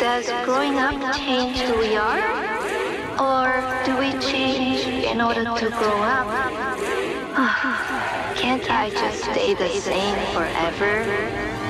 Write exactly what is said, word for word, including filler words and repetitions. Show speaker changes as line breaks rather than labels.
does growing up change who we are? Or do we change in order to grow up? Can't I just stay the same forever?